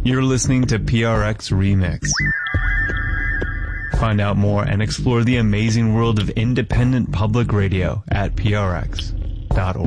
You're listening to PRX Remix. Find out more and explore the amazing world of independent public radio at prx.org.